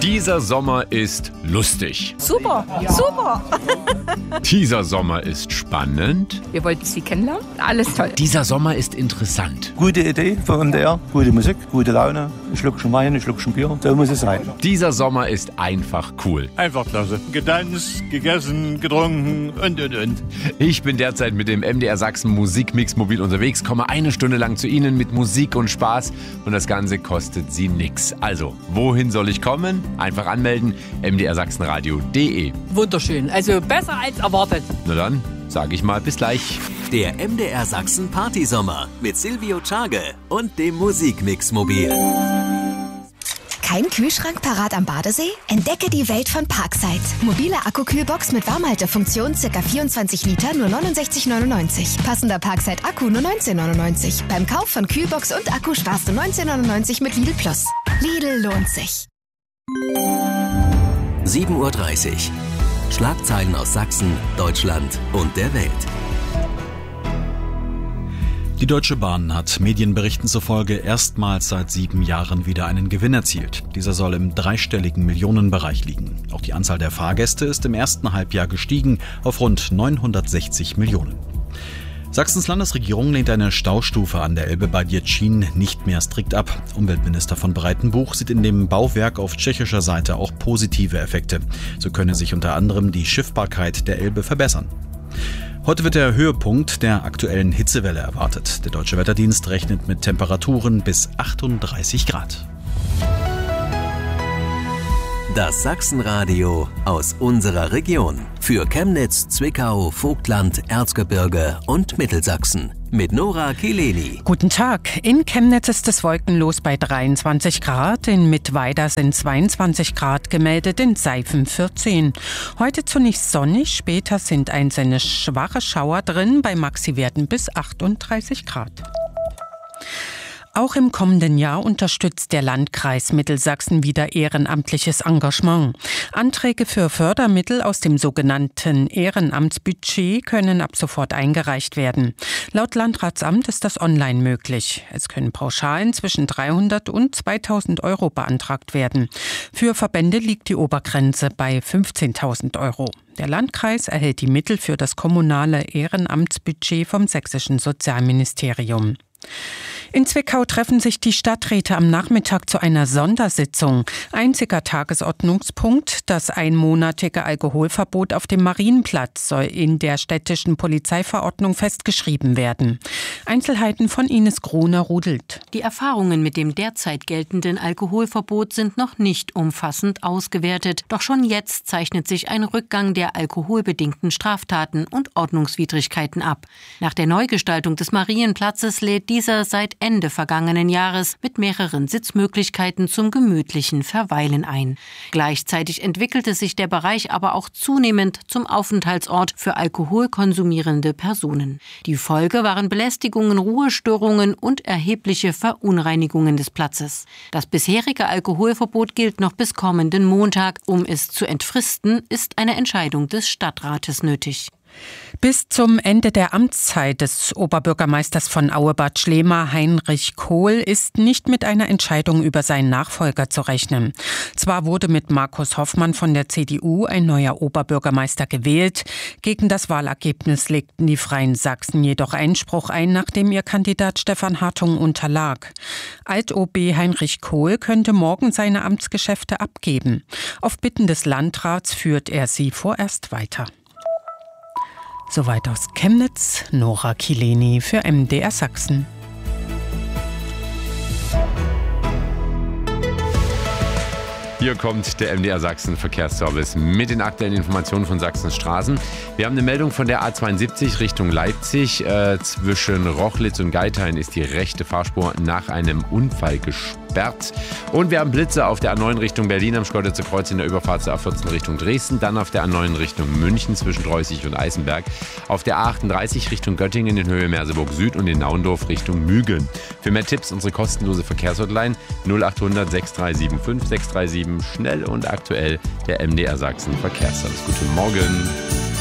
Dieser Sommer ist lustig. Super, super. Dieser Sommer ist spannend. Wir wollten Sie kennenlernen. Alles toll. Dieser Sommer ist interessant. Gute Idee für MDR, gute Musik, gute Laune. Ein Schluckchen Wein, ein Schluckchen Bier. So muss es sein. Dieser Sommer ist einfach cool. Einfach klasse. Getanzt, gegessen, getrunken und. Ich bin derzeit mit dem MDR Sachsen Musikmix mobil unterwegs, komme eine Stunde lang zu Ihnen mit Musik und Spaß und das Ganze kostet Sie nix. Also, wohin soll ich kommen? Einfach anmelden, mdrsachsenradio.de. Wunderschön, also besser als erwartet. Na dann, sage ich mal bis gleich. Der MDR Sachsen Partysommer mit Silvio Tschage und dem Musikmix mobil. Kein Kühlschrank parat am Badesee? Entdecke die Welt von Parkside. Mobile Akkukühlbox mit Warmhaltefunktion, ca. 24 Liter, nur 69,99. Passender Parkside-Akku nur 19,99. Beim Kauf von Kühlbox und Akku sparst du 19,99 mit Lidl Plus. Lidl lohnt sich. 7:30 Uhr. Schlagzeilen aus Sachsen, Deutschland und der Welt. Die Deutsche Bahn hat Medienberichten zufolge erstmals seit 7 Jahren wieder einen Gewinn erzielt. Dieser soll im dreistelligen Millionenbereich liegen. Auch die Anzahl der Fahrgäste ist im ersten Halbjahr gestiegen auf rund 960 Millionen. Sachsens Landesregierung lehnt eine Staustufe an der Elbe bei Děčín nicht mehr strikt ab. Umweltminister von Breitenbuch sieht in dem Bauwerk auf tschechischer Seite auch positive Effekte. So könne sich unter anderem die Schiffbarkeit der Elbe verbessern. Heute wird der Höhepunkt der aktuellen Hitzewelle erwartet. Der Deutsche Wetterdienst rechnet mit Temperaturen bis 38 Grad. Das Sachsenradio aus unserer Region. Für Chemnitz, Zwickau, Vogtland, Erzgebirge und Mittelsachsen. Mit Nora Kileni. Guten Tag. In Chemnitz ist es wolkenlos bei 23 Grad. In Mittweida sind 22 Grad gemeldet, in Seifen 14. Heute zunächst sonnig, später sind einzelne schwache Schauer drin, bei Maxi-Werten bis 38 Grad. Auch im kommenden Jahr unterstützt der Landkreis Mittelsachsen wieder ehrenamtliches Engagement. Anträge für Fördermittel aus dem sogenannten Ehrenamtsbudget können ab sofort eingereicht werden. Laut Landratsamt ist das online möglich. Es können Pauschalen zwischen 300 und 2000 Euro beantragt werden. Für Verbände liegt die Obergrenze bei 15.000 Euro. Der Landkreis erhält die Mittel für das kommunale Ehrenamtsbudget vom sächsischen Sozialministerium. In Zwickau treffen sich die Stadträte am Nachmittag zu einer Sondersitzung. Einziger Tagesordnungspunkt: das einmonatige Alkoholverbot auf dem Marienplatz soll in der städtischen Polizeiverordnung festgeschrieben werden. Einzelheiten von Ines Gruner-Rudelt. Die Erfahrungen mit dem derzeit geltenden Alkoholverbot sind noch nicht umfassend ausgewertet. Doch schon jetzt zeichnet sich ein Rückgang der alkoholbedingten Straftaten und Ordnungswidrigkeiten ab. Nach der Neugestaltung des Marienplatzes lädt dieser seit Ende vergangenen Jahres mit mehreren Sitzmöglichkeiten zum gemütlichen Verweilen ein. Gleichzeitig entwickelte sich der Bereich aber auch zunehmend zum Aufenthaltsort für alkoholkonsumierende Personen. Die Folge waren Belästigungen, Ruhestörungen und erhebliche Verunreinigungen des Platzes. Das bisherige Alkoholverbot gilt noch bis kommenden Montag. Um es zu entfristen, ist eine Entscheidung des Stadtrates nötig. Bis zum Ende der Amtszeit des Oberbürgermeisters von Auebad Schlema, Heinrich Kohl, ist nicht mit einer Entscheidung über seinen Nachfolger zu rechnen. Zwar wurde mit Markus Hoffmann von der CDU ein neuer Oberbürgermeister gewählt. Gegen das Wahlergebnis legten die Freien Sachsen jedoch Einspruch ein, nachdem ihr Kandidat Stefan Hartung unterlag. Alt-OB Heinrich Kohl könnte morgen seine Amtsgeschäfte abgeben. Auf Bitten des Landrats führt er sie vorerst weiter. Soweit aus Chemnitz, Nora Kileni für MDR Sachsen. Hier kommt der MDR Sachsen Verkehrsservice mit den aktuellen Informationen von Sachsens Straßen. Wir haben eine Meldung von der A72 Richtung Leipzig. Zwischen Rochlitz und Geithain ist die rechte Fahrspur nach einem Unfall gesperrt. Und wir haben Blitze auf der A9 Richtung Berlin am Schkeuditzer Kreuz in der Überfahrt zur A14 Richtung Dresden. Dann auf der A9 Richtung München zwischen Dreußig und Eisenberg. Auf der A38 Richtung Göttingen in Höhe Merseburg Süd und in Naundorf Richtung Mügeln. Für mehr Tipps unsere kostenlose Verkehrshotline 0800 6375 637. Schnell und aktuell der MDR Sachsen Verkehrsservice. Guten Morgen.